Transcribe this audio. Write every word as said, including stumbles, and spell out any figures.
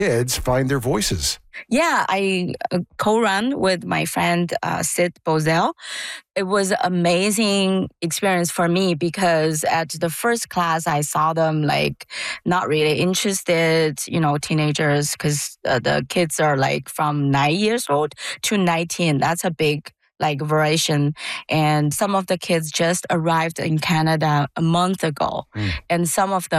kids find their voices? Yeah, I uh, co-run with my friend uh, Sid Bozel. It was an amazing experience for me because at the first class I saw them like not really interested, you know, teenagers, because uh, the kids are like from nine years old to nineteen. That's a big like variation. And some of the kids just arrived in Canada a month ago, Mm. and some of them